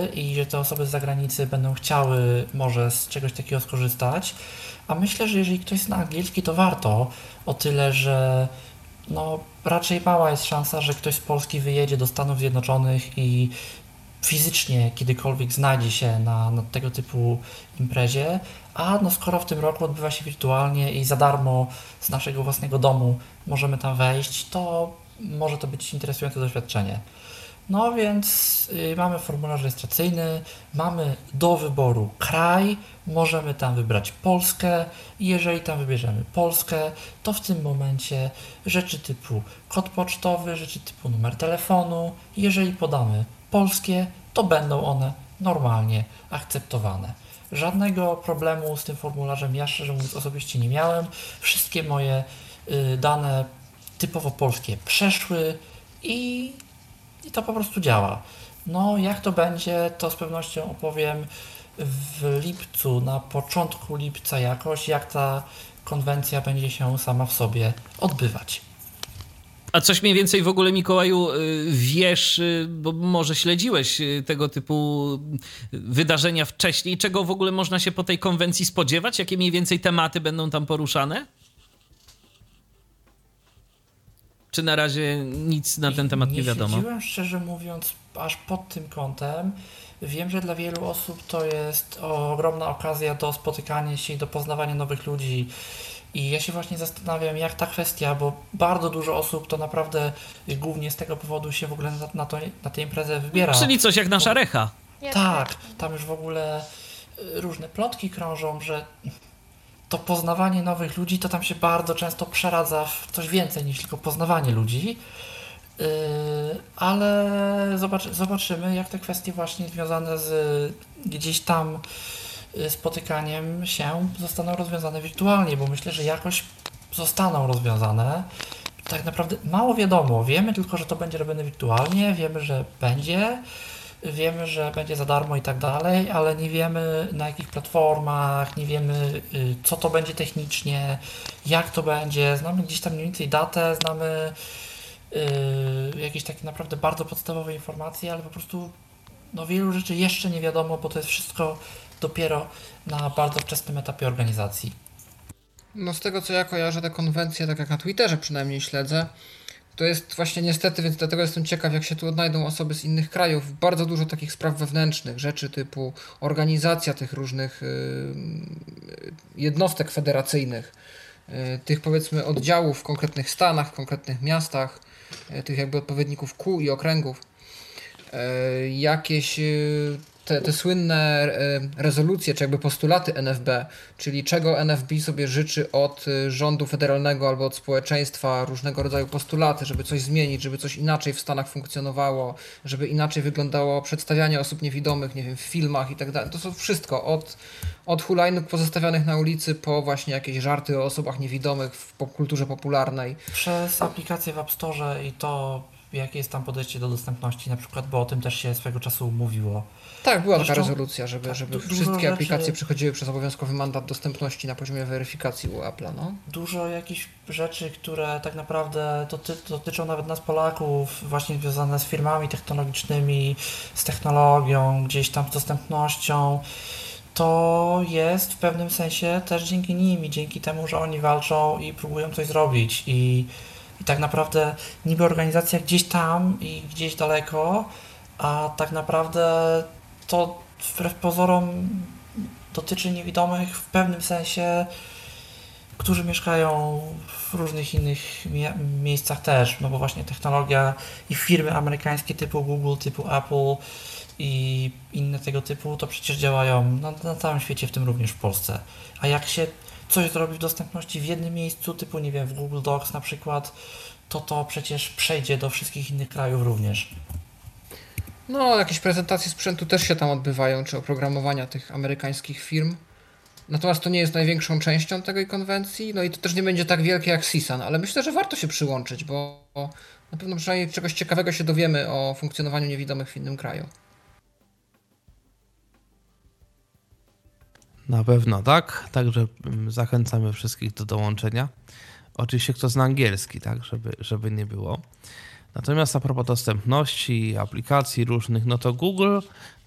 i że te osoby z zagranicy będą chciały może z czegoś takiego skorzystać. A myślę, że jeżeli ktoś zna angielski, to warto, o tyle, że no, raczej mała jest szansa, że ktoś z Polski wyjedzie do Stanów Zjednoczonych i fizycznie kiedykolwiek znajdzie się na tego typu imprezie, a no skoro w tym roku odbywa się wirtualnie i za darmo z naszego własnego domu możemy tam wejść, to może to być interesujące doświadczenie. No więc mamy formularz rejestracyjny, mamy do wyboru kraj, możemy tam wybrać Polskę i jeżeli tam wybierzemy Polskę, to w tym momencie rzeczy typu kod pocztowy, rzeczy typu numer telefonu, jeżeli podamy polskie, to będą one normalnie akceptowane. Żadnego problemu z tym formularzem ja szczerze mówiąc osobiście nie miałem. Wszystkie moje dane typowo polskie przeszły i to po prostu działa. No jak to będzie, to z pewnością opowiem w lipcu, na początku lipca jakoś, jak ta konwencja będzie się sama w sobie odbywać. A coś mniej więcej w ogóle, Mikołaju, wiesz, bo może śledziłeś tego typu wydarzenia wcześniej, czego w ogóle można się po tej konwencji spodziewać? Jakie mniej więcej tematy będą tam poruszane? Czy na razie nic na ten temat nie wiadomo? Nie śledziłem, szczerze mówiąc, aż pod tym kątem. Wiem, że dla wielu osób to jest ogromna okazja do spotykania się i do poznawania nowych ludzi. I ja się właśnie zastanawiam, jak ta kwestia, bo bardzo dużo osób to naprawdę głównie z tego powodu się w ogóle na tę imprezę wybiera. Czyli coś jak nasza Recha. Tak, tam już w ogóle różne plotki krążą, że to poznawanie nowych ludzi to tam się bardzo często przeradza w coś więcej niż tylko poznawanie ludzi. Ale zobaczymy, jak te kwestie właśnie związane z gdzieś tam spotykaniem się zostaną rozwiązane wirtualnie, bo myślę, że jakoś zostaną rozwiązane. Tak naprawdę mało wiadomo. Wiemy tylko, że to będzie robione wirtualnie, wiemy, że będzie za darmo i tak dalej, ale nie wiemy na jakich platformach, nie wiemy co to będzie technicznie, jak to będzie. Znamy gdzieś tam mniej więcej datę, znamy jakieś takie naprawdę bardzo podstawowe informacje, ale po prostu no, wielu rzeczy jeszcze nie wiadomo, bo to jest wszystko dopiero na bardzo wczesnym etapie organizacji. No z tego co ja kojarzę te konwencje, tak jak na Twitterze przynajmniej śledzę, to jest właśnie niestety, więc dlatego jestem ciekaw, jak się tu odnajdą osoby z innych krajów. Bardzo dużo takich spraw wewnętrznych, rzeczy typu organizacja tych różnych jednostek federacyjnych, tych powiedzmy oddziałów w konkretnych stanach, w konkretnych miastach, tych jakby odpowiedników kół i okręgów. Jakieś te słynne rezolucje, czy jakby postulaty NFB, czyli czego NFB sobie życzy od rządu federalnego albo od społeczeństwa, różnego rodzaju postulaty, żeby coś zmienić, żeby coś inaczej w Stanach funkcjonowało, żeby inaczej wyglądało przedstawianie osób niewidomych, nie wiem, w filmach i tak dalej. To są wszystko, od hulajnóg pozostawianych na ulicy po właśnie jakieś żarty o osobach niewidomych w popkulturze popularnej. Przez aplikację w App Store i to, jakie jest tam podejście do dostępności na przykład, bo o tym też się swego czasu mówiło. Tak, była taka rezolucja, żeby wszystkie aplikacje rzeczy przechodziły przez obowiązkowy mandat dostępności na poziomie weryfikacji u Apple'a. No. Dużo jakichś rzeczy, które tak naprawdę dotyczą nawet nas Polaków, właśnie związane z firmami technologicznymi, z technologią, gdzieś tam z dostępnością, to jest w pewnym sensie też dzięki nim i dzięki temu, że oni walczą i próbują coś zrobić i tak naprawdę niby organizacja gdzieś tam i gdzieś daleko, a tak naprawdę to wbrew pozorom dotyczy niewidomych w pewnym sensie, którzy mieszkają w różnych innych miejscach też, no bo właśnie technologia i firmy amerykańskie typu Google, typu Apple i inne tego typu, to przecież działają na całym świecie, w tym również w Polsce. A jak się coś zrobi w dostępności w jednym miejscu, typu nie wiem, w Google Docs na przykład, to przecież przejdzie do wszystkich innych krajów również. No, jakieś prezentacje sprzętu też się tam odbywają, czy oprogramowania tych amerykańskich firm. Natomiast to nie jest największą częścią tej konwencji, no i to też nie będzie tak wielkie jak CSUN, ale myślę, że warto się przyłączyć, bo na pewno przynajmniej czegoś ciekawego się dowiemy o funkcjonowaniu niewidomych w innym kraju. Na pewno tak, także zachęcamy wszystkich do dołączenia. Oczywiście kto zna angielski, tak, żeby nie było. Natomiast a propos dostępności, aplikacji różnych, no to Google